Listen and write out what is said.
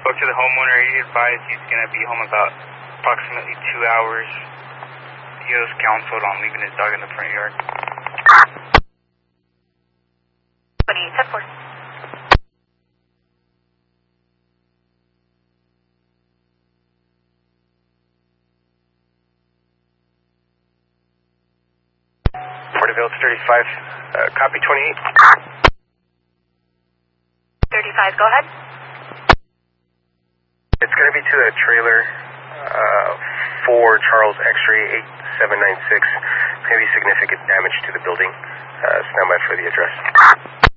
Spoke to the homeowner. He advised he's going to be home about approximately 2 hours. He was counseled on leaving his dog in the front yard. What do you set for? Porterville, 35, copy 28. 35, go ahead. It's going to be to a trailer for Charles X-ray 8796. It's going to be significant damage to the building. Stand by for the address.